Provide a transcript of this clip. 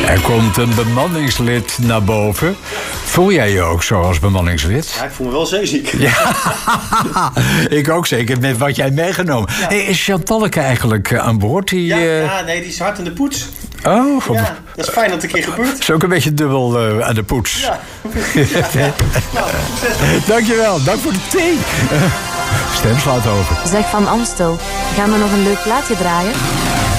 Er komt een bemanningslid naar boven. Voel jij je ook zo als bemanningslid? Ja, ik voel me wel zeeziek. Ja, ik ook zeker met wat jij meegenomen. Ja. Hey, is Chantalleke eigenlijk aan boord? Die, nee, die is hard in de poets. Oh, ja, dat is fijn dat het een keer gebeurt. Is ook een beetje dubbel aan de poets. Ja. Nou, succes. Dankjewel, dank voor de thee. Stem slaat over. Zeg Van Amstel, gaan we nog een leuk plaatje draaien?